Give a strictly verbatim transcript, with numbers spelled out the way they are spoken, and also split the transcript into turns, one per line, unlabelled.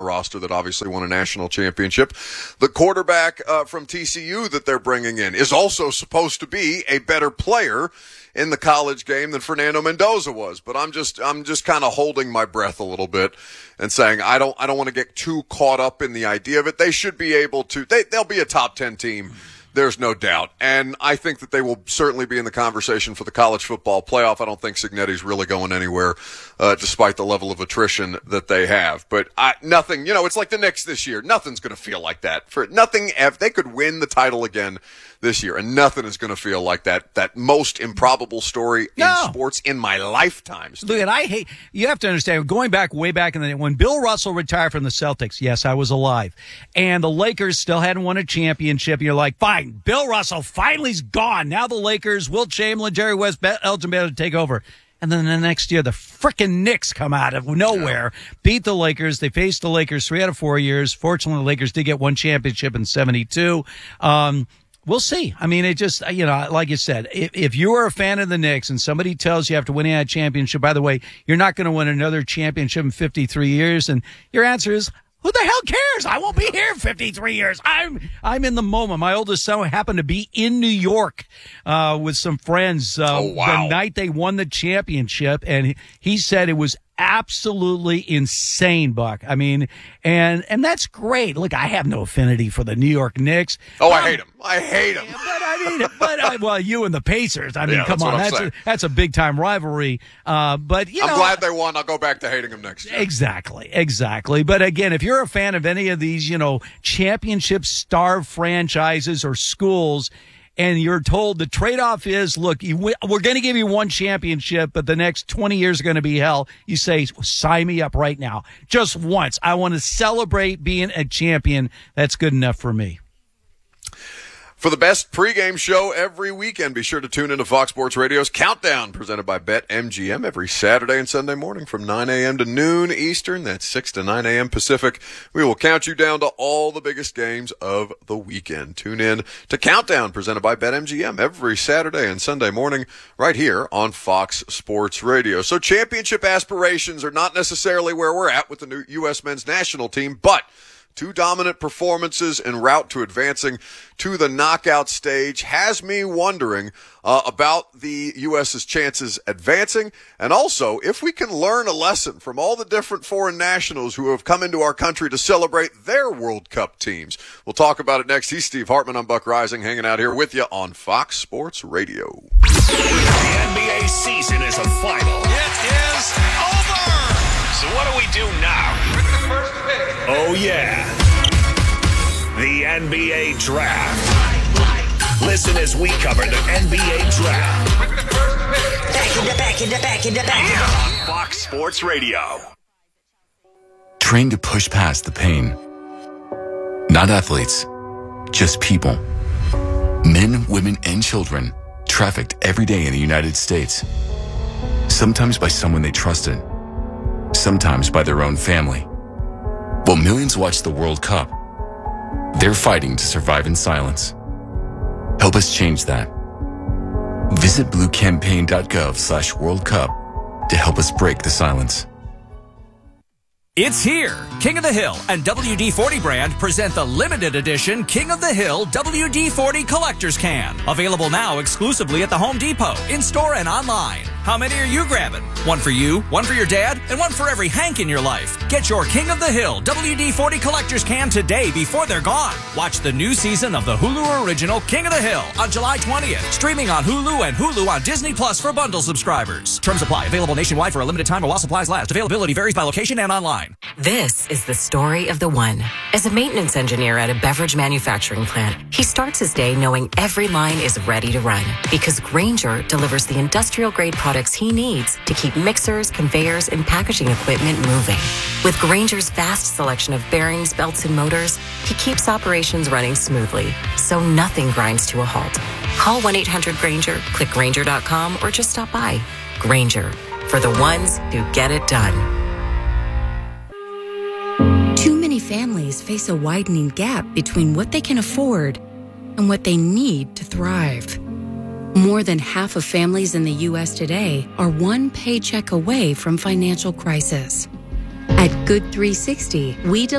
roster that obviously won a national championship. The quarterback uh, from T C U that they're bringing in is also supposed to be a better player in the college game than Fernando Mendoza was. But I'm just I'm just kind of holding my breath a little bit and saying I don't I don't want to get too caught up in the idea of it. They should be able to. They they'll be a top ten team. There's no doubt. And I think that they will certainly be in the conversation for the college football playoff. I don't think Cignetti's really going anywhere, uh, despite the level of attrition that they have. But I, nothing, you know, it's like the Knicks this year. Nothing's going to feel like that. For nothing, if they could win the title again this year, and nothing is going to feel like that, that most improbable story
no.
in sports in my lifetime. Steve.
Look, and I hate, you have to understand, going back way back in the day, when Bill Russell retired from the Celtics, yes, I was alive, and the Lakers still hadn't won a championship, you're like, fine, Bill Russell finally's gone. Now the Lakers, Wilt Chamberlain, Jerry West, Elgin Baylor take over. And then the next year, the frickin' Knicks come out of nowhere, yeah. beat the Lakers. They faced the Lakers three out of four years. Fortunately, the Lakers did get one championship in seventy-two. Um, We'll see. I mean, it just, you know, like you said, if, if you are a fan of the Knicks and somebody tells you have to win a championship, by the way, you're not going to win another championship in fifty-three years. And your answer is, who the hell cares? I won't be here in fifty-three years. I'm, I'm in the moment. My oldest son happened to be in New York, uh, with some friends, uh,
oh, wow.
the night they won the championship. And he, he said it was absolutely insane, Buck. I mean, and and that's great. Look, I have no affinity for the New York Knicks.
Oh,
um,
I hate them. I hate them.
But I mean, but I, well, you and the Pacers. I mean,
yeah,
come
that's
on,
that's
a, that's a big time rivalry. Uh, but you
I'm
know,
glad they won. I'll go back to hating them next year.
Exactly, exactly. But again, if you're a fan of any of these, you know, championship star franchises or schools, and you're told the trade-off is, look, you, we're going to give you one championship, but the next twenty years are going to be hell. You say, sign me up right now. Just once. I want to celebrate being a champion. That's good enough for me.
For the best pregame show every weekend, be sure to tune into Fox Sports Radio's Countdown, presented by BetMGM, every Saturday and Sunday morning from nine a.m. to noon Eastern. That's six to nine a.m. Pacific. We will count you down to all the biggest games of the weekend. Tune in to Countdown, presented by BetMGM, every Saturday and Sunday morning right here on Fox Sports Radio. So championship aspirations are not necessarily where we're at with the new U S men's national team, but two dominant performances en route to advancing to the knockout stage has me wondering uh, about the U S's chances advancing, and also if we can learn a lesson from all the different foreign nationals who have come into our country to celebrate their World Cup teams. We'll talk about it next. He's Steve Hartman. I'm Buck Rising, hanging out here with you on Fox Sports Radio.
The N B A season is a final.
It is over!
So what do we do now?
First pick.
Oh, yeah. The N B A Draft. Listen as we cover the N B A Draft.
Back in the back in the back in the back.
On Fox Sports Radio.
Trained to push past the pain. Not athletes, just people. Men, women, and children trafficked every day in the United States. Sometimes by someone they trusted. Sometimes by their own family. While millions watch the World Cup, they're fighting to survive in silence. Help us change that. Visit bluecampaign.gov slash World Cup to help us break the silence.
It's here. King of the Hill and W D forty brand present the limited edition King of the Hill W D forty Collector's Can. Available now exclusively at the Home Depot, in-store and online. How many are you grabbing? One for you, one for your dad, and one for every Hank in your life. Get your King of the Hill W D forty Collector's Can today before they're gone. Watch the new season of the Hulu original King of the Hill on July twentieth. Streaming on Hulu and Hulu on Disney Plus for bundle subscribers. Terms apply. Available nationwide for a limited time or while supplies last. Availability varies by location and online.
This is the story of the one. As a maintenance engineer at a beverage manufacturing plant, he starts his day knowing every line is ready to run because Grainger delivers the industrial-grade products he needs to keep mixers, conveyors, and packaging equipment moving. With Grainger's vast selection of bearings, belts, and motors, he keeps operations running smoothly, so nothing grinds to a halt. Call one eight hundred Grainger, click Grainger dot com, or just stop by. Grainger, for the ones who get it done.
Too many families face a widening gap between what they can afford and what they need to thrive. More than half of families in the U S today are one paycheck away from financial crisis. At Good three sixty, we deliver